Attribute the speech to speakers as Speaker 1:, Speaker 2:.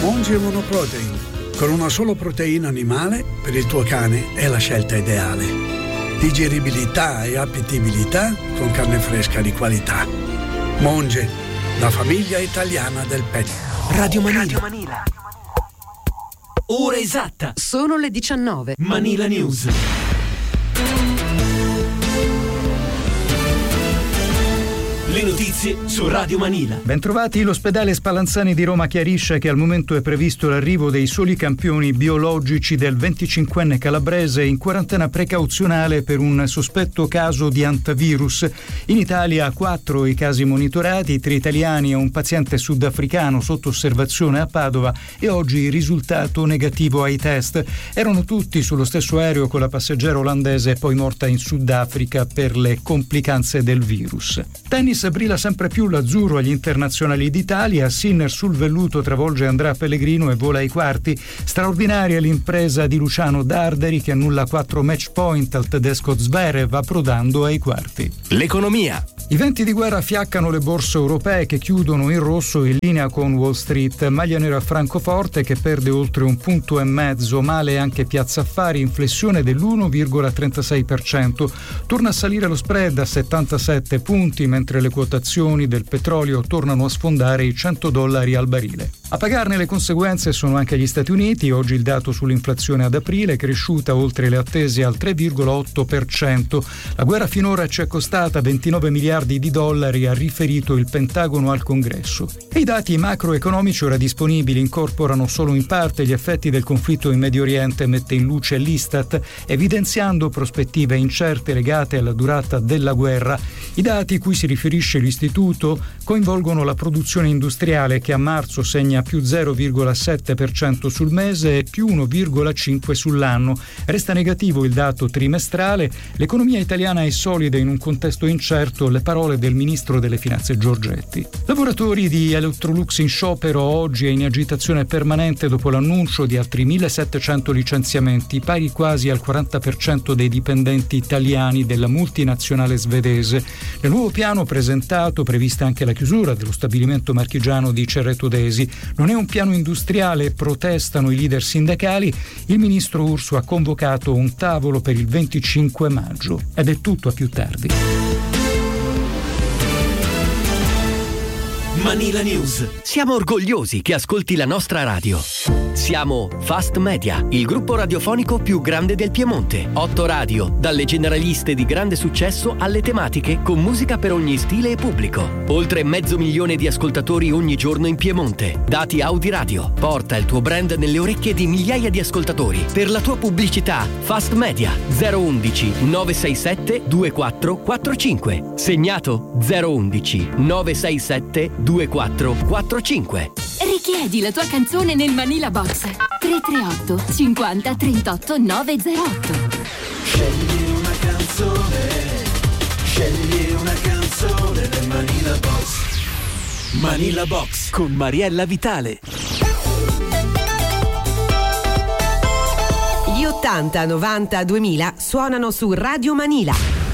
Speaker 1: Monge Monoprotein. Con una sola proteina animale, per il tuo cane è la scelta ideale. Digeribilità e appetibilità con carne fresca di qualità. Monge, la famiglia italiana del pet.
Speaker 2: Radio Manila. Ora esatta.
Speaker 3: Sono le 19.
Speaker 2: Manila News. Le notizie su Radio Manila.
Speaker 4: Bentrovati. L'ospedale Spallanzani di Roma chiarisce che al momento è previsto l'arrivo dei soli campioni biologici del 25enne calabrese in quarantena precauzionale per un sospetto caso di antivirus. In Italia 4 i casi monitorati, 3 italiani e un paziente sudafricano sotto osservazione a Padova e oggi risultato negativo ai test. Erano tutti sullo stesso aereo con la passeggera olandese poi morta in Sudafrica per le complicanze del virus. Tennis brilla sempre più l'azzurro agli internazionali d'Italia. Sinner sul velluto travolge Andrea Pellegrino e vola ai quarti. Straordinaria l'impresa di Luciano Darderi che annulla 4 match point al tedesco Zverev approdando ai quarti.
Speaker 2: L'economia.
Speaker 4: I venti di guerra fiaccano le borse europee che chiudono in rosso in linea con Wall Street. Maglia nera a Francoforte che perde oltre 1,5 punti, male anche Piazza Affari, inflessione dell'1,36%. Torna a salire lo spread a 77 punti mentre le quotazioni del petrolio tornano a sfondare i $100 al barile. A pagarne le conseguenze sono anche gli Stati Uniti. Oggi il dato sull'inflazione ad aprile è cresciuta oltre le attese al 3,8%. La guerra finora ci è costata 29 miliardi di dollari, ha riferito il Pentagono al Congresso. E i dati macroeconomici ora disponibili incorporano solo in parte gli effetti del conflitto in Medio Oriente, mette in luce l'Istat, evidenziando prospettive incerte legate alla durata della guerra. I dati cui si riferisce l'istituto coinvolgono la produzione industriale che a marzo segna più 0,7% sul mese e più 1,5% sull'anno. Resta negativo il dato trimestrale. L'economia italiana è solida in un contesto incerto, le parole del ministro delle Finanze Giorgetti. Lavoratori di Electrolux in sciopero oggi e in agitazione permanente dopo l'annuncio di altri 1.700 licenziamenti, pari quasi al 40% dei dipendenti italiani della multinazionale svedese. Nel nuovo piano presentato prevista anche la chiusura dello stabilimento marchigiano di Cerreto d'Esi. Non è un piano industriale, protestano i leader sindacali. Il ministro Urso ha convocato un tavolo per il 25 maggio. Ed è tutto, a più tardi.
Speaker 2: Manila News.
Speaker 5: Siamo orgogliosi che ascolti la nostra radio. Siamo Fast Media, il gruppo radiofonico più grande del Piemonte. 8 radio, dalle generaliste di grande successo alle tematiche con musica per ogni stile e pubblico. Oltre 500.000 di ascoltatori ogni giorno in Piemonte. Dati Audi Radio. Porta il tuo brand nelle orecchie di migliaia di ascoltatori. Per la tua pubblicità, Fast Media 011 967 2445. Segnato 011 967 2445.
Speaker 6: Richiedi la tua canzone nel Manila Box 338 50 38 908.
Speaker 2: Scegli una canzone nel Manila Box. Manila Box con Mariella Vitale.
Speaker 3: Gli 80, 90, 2000 suonano su Radio Manila.